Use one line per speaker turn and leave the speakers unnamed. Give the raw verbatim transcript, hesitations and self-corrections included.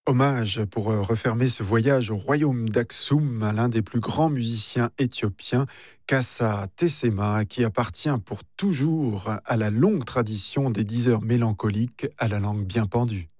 Hommage pour euh, refermer ce voyage au royaume d'Aksum à l'un des plus grands musiciens éthiopiens, Kassa Tessema, qui appartient pour toujours à la longue tradition des dix heures mélancoliques à la langue bien pendue.